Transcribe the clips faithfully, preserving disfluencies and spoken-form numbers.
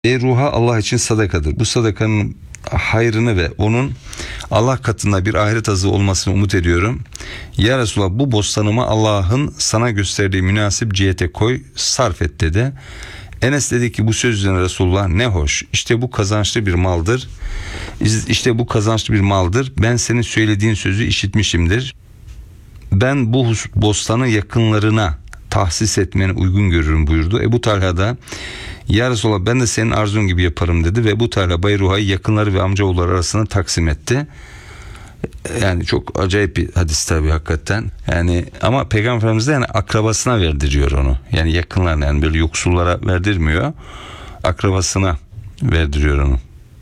Beyruha Allah için sadakadır. Bu sadakanın hayrını ve onun Allah katında bir ahiret azı olmasını umut ediyorum. Ya Resulallah, bu bostanımı Allah'ın sana gösterdiği münasip cihete koy, sarf et dedi. Enes dedi ki bu söz üzerine Resulullah, ne hoş, işte bu kazançlı bir maldır. İşte bu kazançlı bir maldır. Ben senin söylediğin sözü işitmişimdir. Ben bu bostanı yakınlarına tahsis etmeni uygun görürüm buyurdu. Ebu Talha da ya Resulallah, ben de senin arzun gibi yaparım dedi ve Ebu Talha Beyruha'yı yakınları ve amcaoğulları arasında taksim etti. Yani çok acayip bir hadis tabii hakikaten. Yani ama Peygamber Efendimiz de yani akrabasına verdiriyor onu. Yani yakınlarına, yani böyle yoksullara verdirmiyor. Akrabasına verdiriyor onu.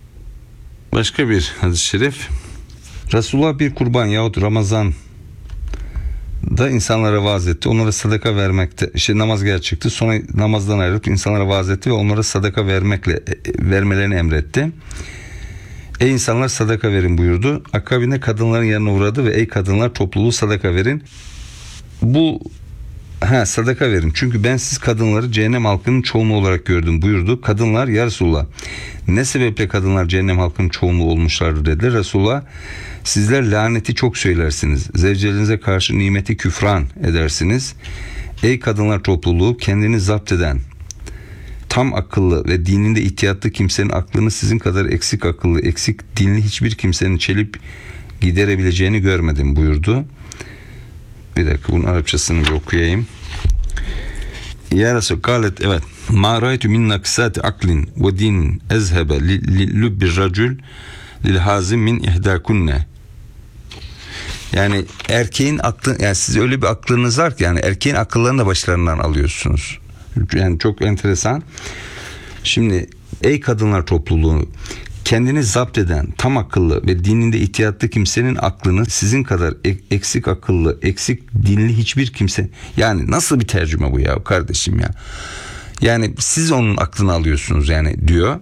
Başka bir hadis-i şerif. Resulullah bir kurban yahut Ramazan da insanlara vaaz etti. Onlara sadaka vermekte, işte namaz gerçekti. Sonra namazdan ayrılıp insanlara vaaz etti ve onlara sadaka vermekle vermelerini emretti. Ey insanlar, sadaka verin buyurdu. Akabinde kadınların yanına uğradı ve ey kadınlar topluluğu sadaka verin. Bu ha sadaka verin. Çünkü ben siz kadınları cehennem halkının çoğunluğu olarak gördüm buyurdu. Kadınlar ya Resulullah, ne sebeple kadınlar cehennem halkının çoğunluğu olmuşlardır dediler. Resulullah, sizler laneti çok söylersiniz. Zevcelerinize karşı nimeti küfran edersiniz. Ey kadınlar topluluğu, kendini zapt eden, tam akıllı ve dininde ihtiyatlı kimsenin aklını sizin kadar eksik akıllı, eksik dinli hiçbir kimsenin çelip giderebileceğini görmedim buyurdu. Bir dakika, bunun Arapçasını bir okuyayım. Ya Resul galet, evet. Ma ra'aytu min naksati aklin ve din ezhebe li lubbi racul lil hazim min ihdakunne. Yani erkeğin aklı, yani siz öyle bir aklınız var ki, yani erkeğin akıllarını da başlarından alıyorsunuz. Yani çok enteresan. Şimdi ey kadınlar topluluğu, kendini zapt eden, tam akıllı ve dininde ihtiyatlı kimsenin aklını sizin kadar eksik akıllı, eksik dinli hiçbir kimse, yani nasıl bir tercüme bu ya kardeşim ya? Yani siz onun aklını alıyorsunuz yani diyor.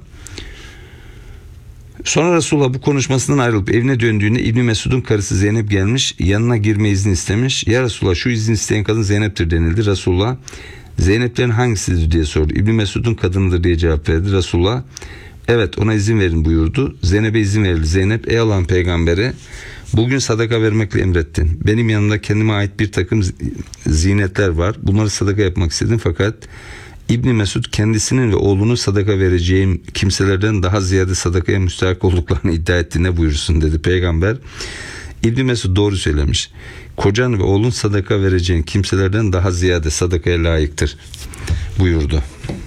Sonra Resulullah bu konuşmasından ayrılıp evine döndüğünde İbn Mesud'un karısı Zeynep gelmiş, yanına girme izni istemiş. Ya Resulullah, şu izin isteyen kadın Zeynep'tir denildi. Resulullah, Zeynep'lerin hangisidir diye sordu. İbn Mesud'un kadınıdır diye cevap verdi. Resulullah, evet ona izin verin buyurdu. Zeynep'e izin verildi. Zeynep, ey Allah'ın peygamberi, bugün sadaka vermekle emrettin. Benim yanımda kendime ait bir takım zinetler var. Bunları sadaka yapmak istedim fakat İbn Mesud kendisinin ve oğlunu sadaka vereceğim kimselerden daha ziyade sadakaya müstahak olduklarını iddia ettiğine buyursun dedi peygamber. İbn Mesud doğru söylemiş. Kocan ve oğlun sadaka vereceğin kimselerden daha ziyade sadakaya layıktır buyurdu.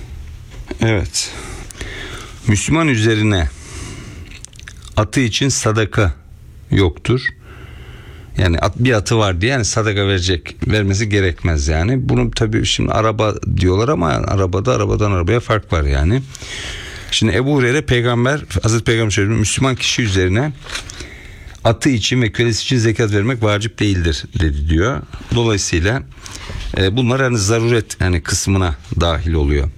Evet. Müslüman üzerine atı için sadaka yoktur. Yani at, bir atı var diye yani sadaka verecek, vermesi gerekmez yani. Bunu tabii şimdi araba diyorlar ama yani arabada arabadan arabaya fark var yani. Şimdi Ebu Hureyre peygamber, Hazreti Peygamber söylüyor, Müslüman kişi üzerine atı için ve kölesi için zekat vermek vacip değildir dedi diyor. Dolayısıyla e, bunlar hani zaruret yani kısmına dahil oluyor.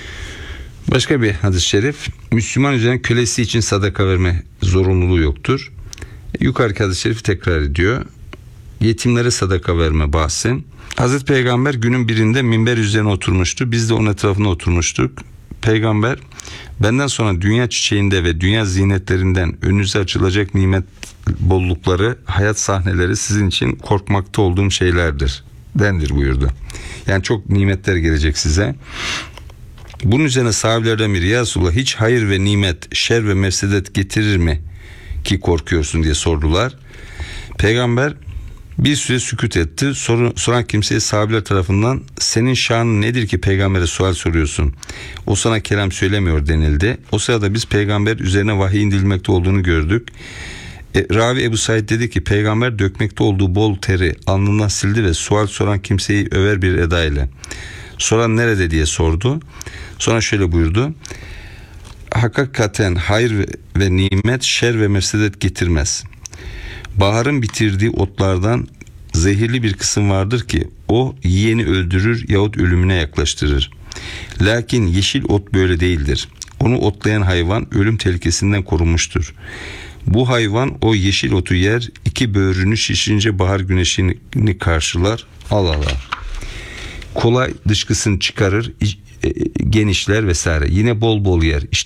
Başka bir hadis-i şerif, Müslüman üzerine kölesi için sadaka verme zorunluluğu yoktur. Yukarıki hadis-i şerifi tekrar ediyor. Yetimlere sadaka verme bahsi. Hazreti Peygamber günün birinde minber üzerine oturmuştu. Biz de onun etrafına oturmuştuk. Peygamber, benden sonra dünya çiçeğinde ve dünya zinetlerinden önünüze açılacak nimet bollukları, hayat sahneleri sizin için korkmakta olduğum şeylerdir dendir buyurdu. Yani çok nimetler gelecek size. Bunun üzerine sahabelerden biri, ya Resulallah, hiç hayır ve nimet, şer ve mefsedet getirir mi ki korkuyorsun diye sordular. Peygamber bir süre sükût etti. Soru, soran kimseye sahabeler tarafından senin şanın nedir ki peygambere sual soruyorsun? O sana kelam söylemiyor denildi. O sırada biz peygamber üzerine vahiy indirilmekte olduğunu gördük. E, Ravi Ebu Said dedi ki peygamber dökmekte olduğu bol teri alnından sildi ve sual soran kimseyi över bir eda ile soran nerede diye sordu. Sonra şöyle buyurdu. Hakikaten hayır ve nimet şer ve mefsedet getirmez. Baharın bitirdiği otlardan zehirli bir kısım vardır ki o yiyeni öldürür yahut ölümüne yaklaştırır. Lakin yeşil ot böyle değildir. Onu otlayan hayvan ölüm tehlikesinden korunmuştur. Bu hayvan o yeşil otu yer, iki böğrünü şişince bahar güneşini karşılar. Allah Allah. Kolay dışkısını çıkarır, e, genişler vesaire. Yine bol bol yer. İşte